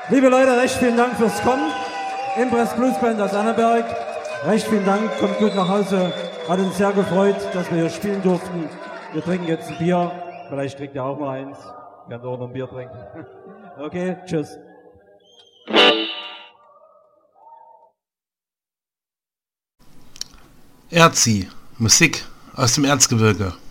Liebe Leute, recht vielen Dank fürs Kommen. Impress Blues Band aus Annaberg. Recht vielen Dank, kommt gut nach Hause. Hat uns sehr gefreut, dass wir hier spielen durften. Wir trinken jetzt ein Bier. Vielleicht trinkt ihr auch mal eins. Wir werden auch noch ein Bier trinken. Okay, tschüss. Erzi, Musik aus dem Erzgebirge.